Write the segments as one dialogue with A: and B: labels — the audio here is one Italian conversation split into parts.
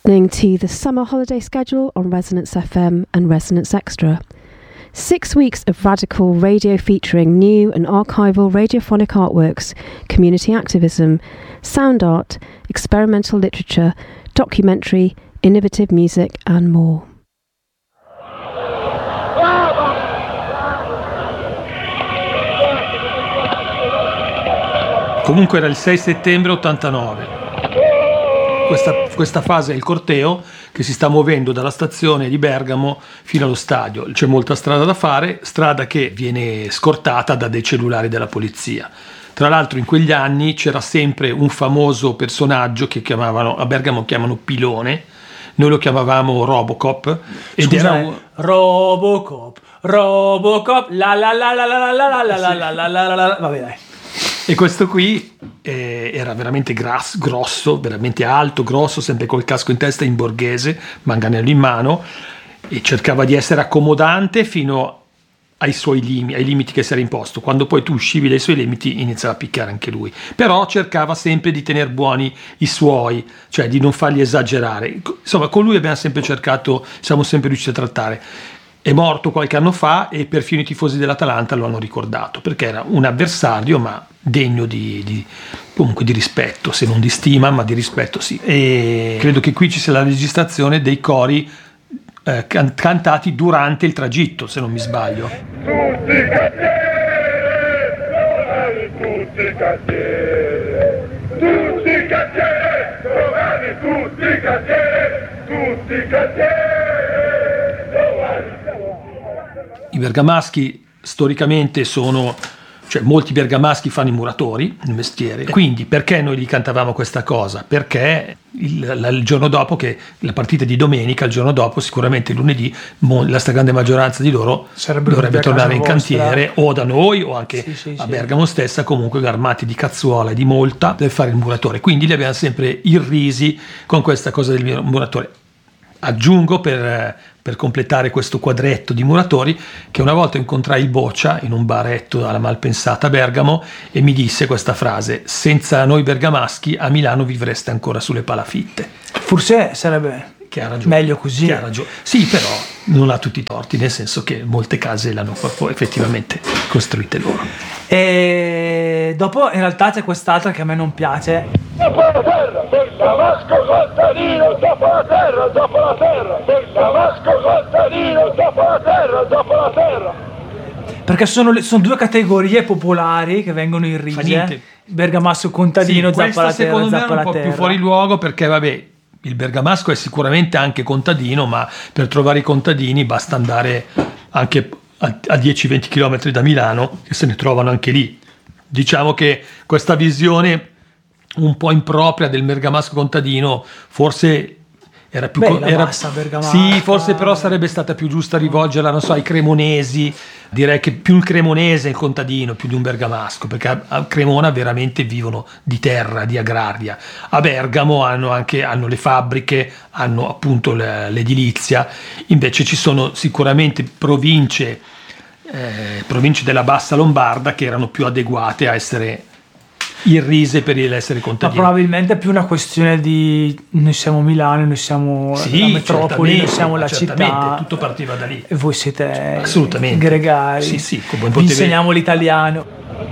A: listening to the summer holiday schedule on Resonance FM and Resonance Extra. 6 weeks of radical radio featuring new and archival radiophonic artworks, community activism, sound art, experimental literature, documentary, innovative music and more.
B: Comunque era il 6 settembre 89. Questa fase è il corteo che si sta muovendo dalla stazione di Bergamo fino allo stadio. C'è molta strada da fare, strada che viene scortata da dei cellulari della polizia. Tra l'altro in quegli anni c'era sempre un famoso personaggio che a Bergamo chiamano Pilone, noi lo chiamavamo Robocop. Ed era
C: Robocop, la la la la la la la la la la la la. Vabbè, dai.
B: E questo qui era veramente grosso, veramente alto, grosso, sempre col casco in testa, in borghese, manganello in mano, e cercava di essere accomodante fino ai limiti che si era imposto. Quando poi tu uscivi dai suoi limiti iniziava a picchiare anche lui, però cercava sempre di tenere buoni i suoi, cioè di non farli esagerare. Insomma, con lui siamo sempre riusciti a trattare. È morto qualche anno fa e perfino i tifosi dell'Atalanta lo hanno ricordato, perché era un avversario ma degno comunque di rispetto, se non di stima, ma di rispetto sì. E credo che qui ci sia la registrazione dei cori cantati durante il tragitto, se non mi sbaglio.
D: Tutti
B: I bergamaschi storicamente molti bergamaschi fanno i muratori, il mestiere. Quindi perché noi gli cantavamo questa cosa? Perché il giorno dopo, che la partita di domenica, il giorno dopo, sicuramente lunedì, la stragrande maggioranza di loro dovrebbe tornare in cantiere o da noi o anche a Bergamo stessa, comunque armati di cazzuola e di molta per fare il muratore. Quindi li abbiamo sempre irrisi con questa cosa del muratore. Aggiungo per completare questo quadretto di muratori che una volta incontrai il Boccia in un baretto alla Malpensata a Bergamo e mi disse questa frase: senza noi bergamaschi a Milano vivreste ancora sulle palafitte.
C: Forse sarebbe meglio così.
B: Che ha ragione. Sì, però non ha tutti i torti, nel senso che molte case le hanno effettivamente costruite loro.
C: E dopo in realtà c'è quest'altra che a me non piace.
D: Dopo la terra, Bergamasco contadino, dopo la terra, Bergamasco contadino, dopo la terra.
C: Perché sono due categorie popolari che vengono irrige. Bergamasco contadino, zappa la terra,
B: secondo me è un po'
C: terra.
B: più fuori luogo, perché vabbè, il bergamasco è sicuramente anche contadino, ma per trovare i contadini basta andare anche a 10-20 km da Milano, che se ne trovano anche lì. Diciamo che questa visione un po' impropria del bergamasco contadino forse era più sì, forse però sarebbe stata più giusta rivolgerla, non so, ai cremonesi. Direi che più il cremonese è il contadino più di un bergamasco, perché a Cremona veramente vivono di terra, di agraria. A Bergamo hanno le fabbriche, hanno appunto l'edilizia. Invece ci sono sicuramente province della bassa Lombarda che erano più adeguate a essere irrise per l'essere contadini.
C: Ma probabilmente è più una questione di noi siamo Milano, noi siamo la metropoli, noi siamo la città.
B: Tutto partiva da lì.
C: E voi siete
B: assolutamente
C: gregari.
B: Sì,
C: vi insegniamo l'italiano.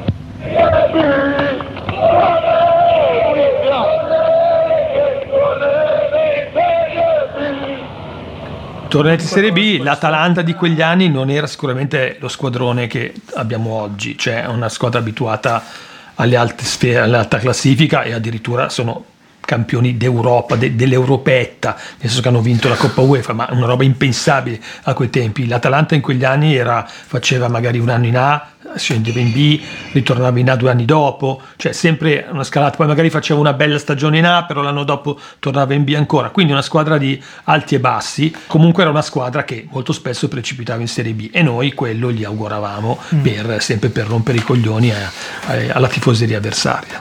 B: Tornati in Serie B, l'Atalanta di quegli anni non era sicuramente lo squadrone che abbiamo oggi, cioè una squadra abituata alle alte sfere, all'alta classifica, e addirittura sono campioni d'Europa, dell'Europetta, nel senso che hanno vinto la Coppa UEFA, ma una roba impensabile a quei tempi. L'Atalanta in quegli anni faceva magari un anno in A, scendeva in B, ritornava in A 2 anni dopo, cioè sempre una scalata. Poi magari faceva una bella stagione in A, però l'anno dopo tornava in B ancora, quindi una squadra di alti e bassi. Comunque era una squadra che molto spesso precipitava in Serie B, e noi quello gli auguravamo sempre per rompere i coglioni alla tifoseria avversaria.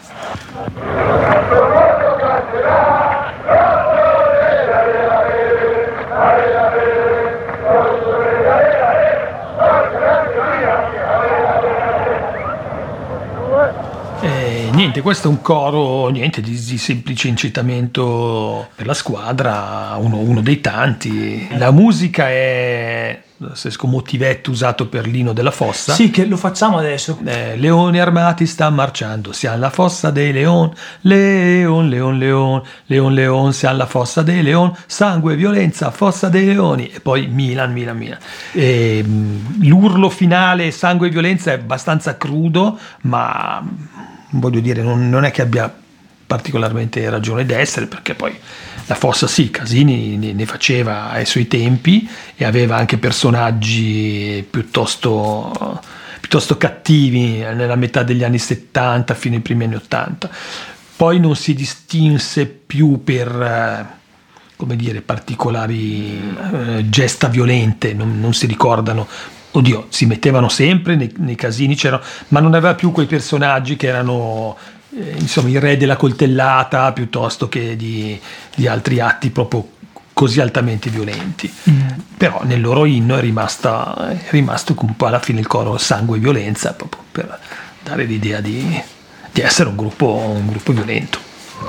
B: niente, questo è un coro di semplice incitamento per la squadra, uno dei tanti. La musica è motivetto usato per l'Inno della Fossa.
C: Sì, che lo facciamo adesso.
B: Leoni armati sta marciando, siamo alla fossa dei leon, leon, leon, leon, leon, leon, siamo alla fossa dei leon, sangue, violenza, fossa dei leoni, e poi Milan, Milan, Milan. E l'urlo finale, sangue e violenza, è abbastanza crudo, ma voglio dire, non è che abbia particolarmente ragione d'essere, perché poi la fossa Casini ne faceva ai suoi tempi e aveva anche personaggi piuttosto cattivi nella metà degli anni 70 fino ai primi anni 80. Poi non si distinse più per particolari gesta violente, non si ricordano. Oddio, si mettevano sempre nei casini, ma non aveva più quei personaggi che erano il re della coltellata piuttosto che di altri atti proprio così altamente violenti. Però nel loro inno è rimasto un po' alla fine il coro sangue e violenza, proprio per dare l'idea di essere un gruppo violento.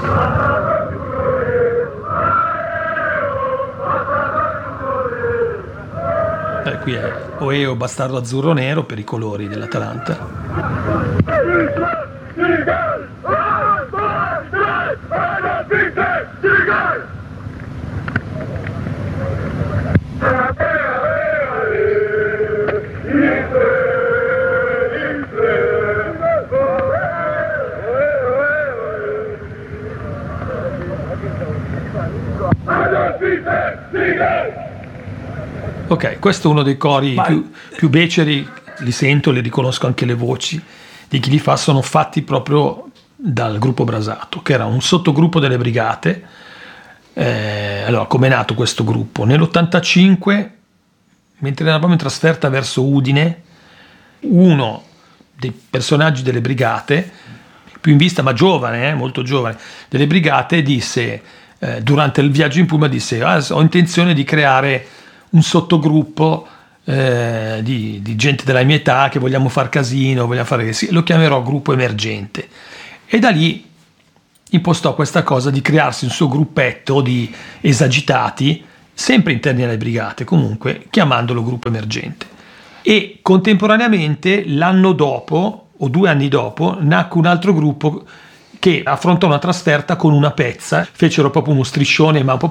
B: Qui è Oeo bastardo azzurro nero per i colori dell'Atalanta. Ok, questo è uno dei cori più beceri, li sento, li riconosco anche le voci di chi li fa, sono fatti proprio dal gruppo Brasato, che era un sottogruppo delle Brigate. Allora, com'è nato questo gruppo? Nell'85, mentre eravamo in trasferta verso Udine, uno dei personaggi delle Brigate, più in vista ma giovane, molto giovane, delle Brigate, disse, durante il viaggio in Puglia, disse: ho intenzione di creare un sottogruppo di gente della mia età che vogliamo far casino, lo chiamerò gruppo emergente. E da lì impostò questa cosa di crearsi un suo gruppetto di esagitati, sempre interni alle Brigate, comunque chiamandolo gruppo emergente. E contemporaneamente, l'anno dopo o 2 anni dopo, nacque un altro gruppo che affrontò una trasferta con una pezza, fecero proprio uno striscione, ma un po'